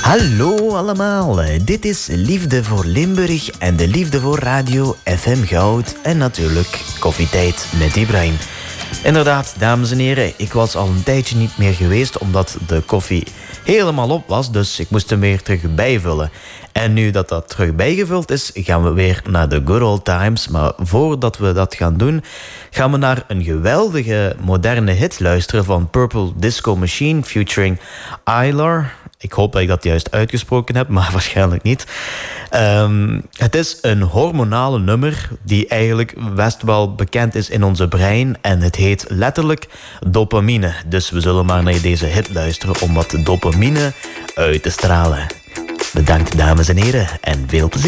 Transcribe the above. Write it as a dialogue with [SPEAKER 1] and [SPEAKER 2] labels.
[SPEAKER 1] Hallo allemaal, dit is Liefde voor Limburg en de Liefde voor Radio FM Goud en natuurlijk Koffietijd met Ibrahim. Inderdaad, dames en heren, ik was al een tijdje niet meer geweest omdat de koffie helemaal op was, dus ik moest hem weer terug bijvullen. En nu dat terug bijgevuld is, gaan we weer naar de good old times. Maar voordat we dat gaan doen, gaan we naar een geweldige moderne hit luisteren van Purple Disco Machine featuring Aylar. Ik hoop dat ik dat juist uitgesproken heb, maar waarschijnlijk niet. Het is een hormonale nummer die eigenlijk best wel bekend is in onze brein. En het heet letterlijk dopamine. Dus we zullen maar naar deze hit luisteren om wat dopamine uit te stralen. Bedankt dames en heren en veel plezier.